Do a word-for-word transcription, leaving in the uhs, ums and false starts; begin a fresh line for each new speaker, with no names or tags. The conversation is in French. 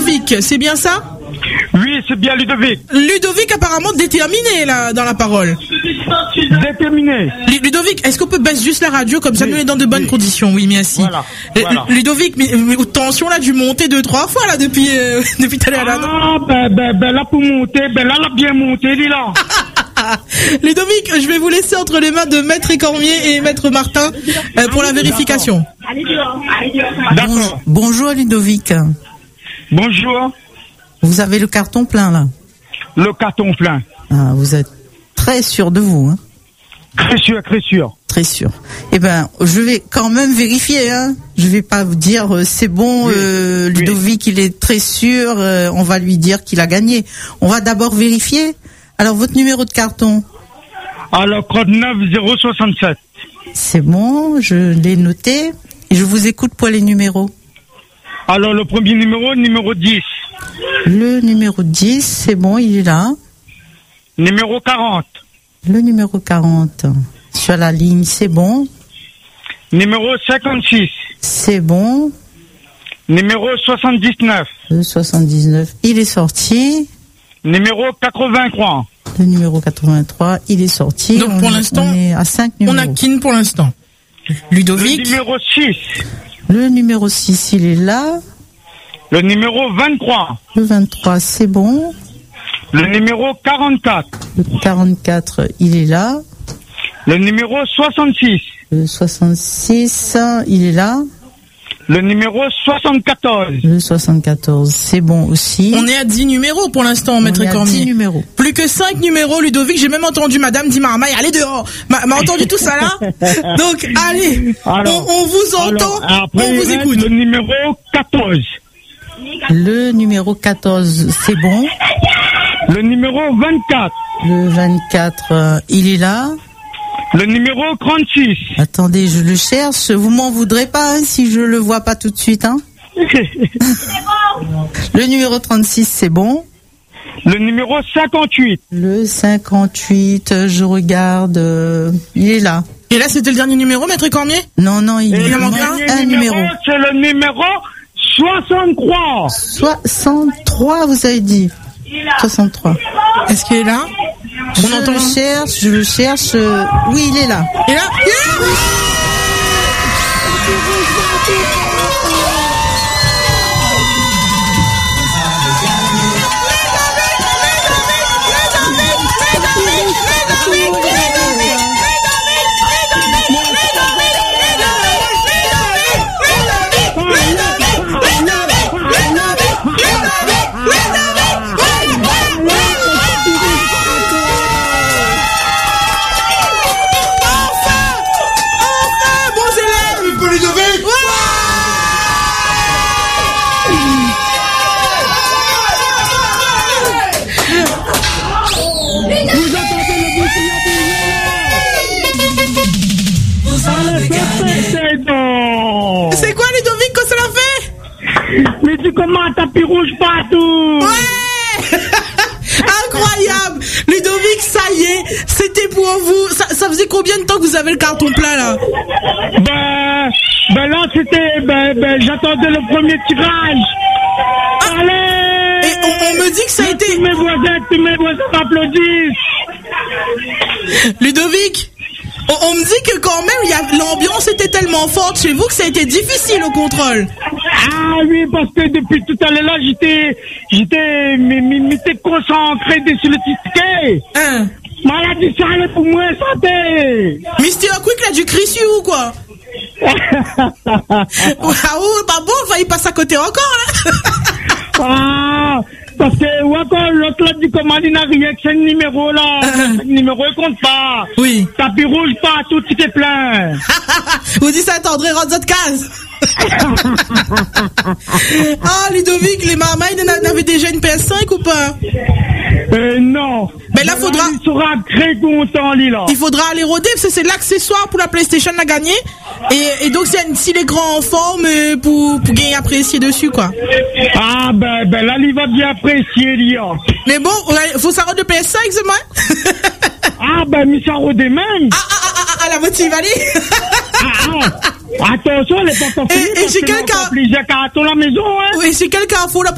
Ludovic, c'est bien ça?
Oui, c'est bien Ludovic.
Ludovic apparemment déterminé là dans la parole.
Déterminé.
Ludovic, est-ce qu'on peut baisser juste la radio comme ça oui, nous est dans de bonnes oui. conditions? Oui, merci.
Voilà, voilà.
Ludovic, mais, mais tension là, dû monter deux trois fois là depuis euh, depuis tout à l'heure.
Ah ben ben ben là pour monter, ben là l'a bien monté, dis là.
Ludovic, je vais vous laisser entre les mains de Maître Cormier et Maître Martin euh, pour la vérification.
D'accord.
Bonjour Ludovic.
Bonjour.
Vous avez le carton plein là.
Le carton plein.
Ah, vous êtes très sûr de vous, hein?
Très sûr, très sûr.
Très sûr. Eh ben, je vais quand même vérifier, hein. Je vais pas vous dire euh, c'est bon, oui. euh, Ludovic, oui. il est très sûr. Euh, on va lui dire qu'il a gagné. On va d'abord vérifier. Alors, votre numéro de carton?
Alors, code neuf zéro soixante-sept.
C'est bon, je l'ai noté. Et je vous écoute pour les numéros.
Alors, le premier numéro, numéro dix.
Le numéro dix, c'est bon, il est là.
Numéro quarante.
Le numéro quarante. Sur la ligne, c'est bon.
Numéro cinquante-six.
C'est bon.
Numéro soixante-dix-neuf.
Le soixante-dix-neuf, il est sorti.
Numéro quatre-vingt-trois.
Le numéro quatre-vingt-trois, il est sorti.
Donc
on,
pour l'instant,
on est à cinq numéros.
On a Kin pour l'instant. Ludovic.
Le numéro six.
Le numéro six, il est là.
Le numéro vingt-trois.
Le vingt-trois, c'est bon.
Le numéro quarante-quatre.
Le quarante-quatre, il est là.
Le numéro soixante-six.
Le soixante-six, il est là.
Le numéro soixante-quatorze.
Le soixante-quatorze, c'est bon aussi.
On est à dix numéros pour l'instant, Maître Cormier.
On est à dix numéros.
Plus que cinq numéros, Ludovic. J'ai même entendu Madame Di Marmaille, allez dehors. M'a, m'a entendu tout ça là. Donc, allez, alors, on, on vous entend,
alors, après,
on vous écoute.
Le numéro quatorze.
Le numéro quatorze, c'est bon.
Le numéro vingt-quatre.
Le vingt-quatre, euh, il est là.
Le numéro trente-six.
Attendez, je le cherche. Vous m'en voudrez pas hein, si je le vois pas tout de suite. Hein. Le numéro trente-six, c'est bon.
Le numéro cinquante-huit.
Le cinquante-huit, je regarde. Euh, il est là.
Et là, c'était le dernier numéro, Maître Cormier?
Non, non, il
y
a manque un, un numéro. numéro.
C'est le numéro soixante-trois.
soixante-trois, vous avez dit. soixante-trois.
Est-ce qu'il est là?
Je On entend le cherche, je le cherche. Euh, oui, il est là.
Il est là? Il est là. C'est quoi, Ludovic, que cela fait?
Mais tu commences tapis rouge partout.
Ouais. Incroyable. Ludovic, ça y est, c'était pour vous. Ça, ça faisait combien de temps que vous avez le carton plein là?
Ben, ben là c'était, ben, ben j'attendais le premier tirage. Ah. Allez.
Et on, on me dit que ça a été.
Tous mes voisins, tous mes voisins m'applaudissent.
Ludovic, on, on me dit que quand même, il y a, l'ambiance était tellement forte chez vous que ça a été difficile au contrôle.
Ah oui, parce que depuis tout à l'heure là, j'étais, j'étais, mais, mais, mais t'es concentré sur le ticket.
Hein?
Maladie, ça allait pour moi, santé.
Mister Quick, là, du Chrissu ou quoi? Ah ouais, pas bon, il passe à côté encore, là.
Ah, parce que, ou encore, l'autre là dit comment il n'a rien que ce numéro là. Ce numéro, il compte pas.
Oui.
Tapis rouge pas, tout ticket plein.
Vous dites ça, attendrez, rentre votre case. Ah, Ludovic, les marmailles n'avaient déjà une P S cinq ou pas?
Euh, non.
Mais là, faudra.
Il sera très content, là.
Il faudra aller rôder, parce que c'est l'accessoire pour la PlayStation à gagner. Et, et donc, si les grands en forme, pour, pour gagner apprécier dessus, quoi.
Ah, ben, ben là, il va bien apprécier, là.
Mais bon, faut ça de P S cinq, c'est moi?
Ah, ben, mais ça rôder même.
Ah, ah, ah, ah, ah, la motive, allez.
Ah, ah. Attention, les portes sont finies.
Et, et j'ai quelqu'un.
J'ai qu'à la maison, hein.
Oui, j'ai quelqu'un à faux, là.